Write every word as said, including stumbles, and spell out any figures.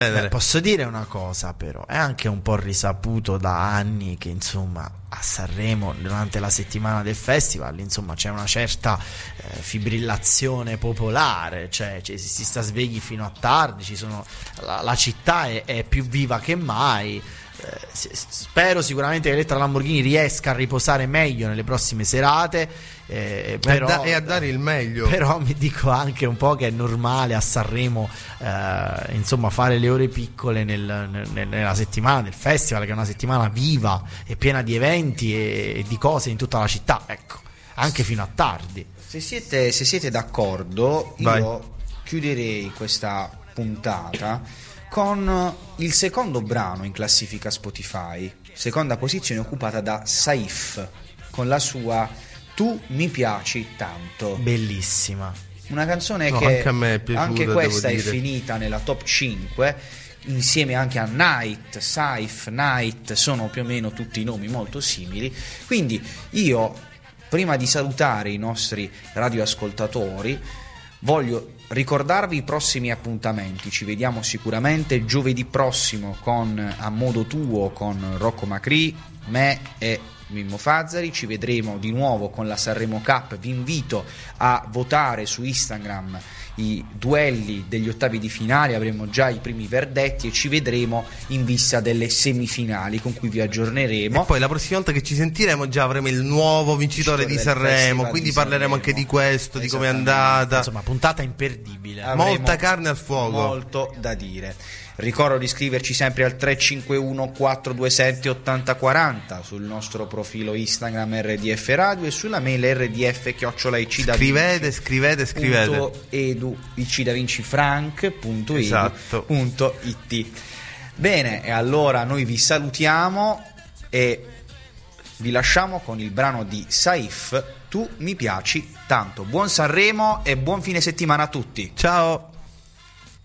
Beh, posso dire una cosa, però è anche un po' risaputo da anni che insomma a Sanremo durante la settimana del festival insomma c'è una certa eh, fibrillazione popolare, cioè, cioè si sta svegli fino a tardi, ci sono, la, la città è, è più viva che mai. Eh, spero sicuramente che Elettra Lamborghini riesca a riposare meglio nelle prossime serate, eh, però, e, da, e a dare il meglio. Però mi dico anche un po' che è normale a Sanremo eh, insomma fare le ore piccole nel, nel, nella settimana del festival, che è una settimana viva e piena di eventi e, e di cose in tutta la città, ecco, anche fino a tardi. Se siete, se siete d'accordo, io Vai. chiuderei questa puntata con il secondo brano in classifica Spotify, seconda posizione occupata da Saif con la sua Tu mi piaci tanto. Bellissima. Una canzone No, che anche a me è piaciuta, anche questa è devo dire. finita nella top cinque insieme anche a Night, Saif, Night, sono più o meno tutti nomi molto simili. Quindi io, prima di salutare i nostri radioascoltatori, voglio ricordarvi i prossimi appuntamenti. Ci vediamo sicuramente giovedì prossimo con A Modo Tuo con Rocco Macri, me e Mimmo Fazzari. Ci vedremo di nuovo con la Sanremo Cup. Vi invito a votare su Instagram i duelli degli ottavi di finale, avremo già i primi verdetti e ci vedremo in vista delle semifinali con cui vi aggiorneremo. E poi la prossima volta che ci sentiremo già avremo il nuovo vincitore di Sanremo, quindi parleremo anche di questo, di come è andata. Insomma, puntata imperdibile. Avremo molta carne al fuoco, molto da dire. Ricordo di iscriverci sempre al tre cinque uno quattro due sette otto zero quattro zero sul nostro profilo Instagram R D F Radio e sulla mail rdf chiocciola scrivete scrivete scrivete edu icidavincifrank punto edu esatto. punto it. Bene, e allora noi vi salutiamo e vi lasciamo con il brano di Saif Tu mi piaci tanto. Buon Sanremo e buon fine settimana a tutti. Ciao.